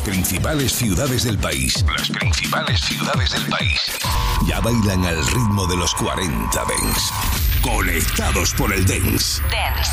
principales ciudades del país. Las principales ciudades del país. Ya bailan al ritmo de los 40 Dance. Conectados por el Dance.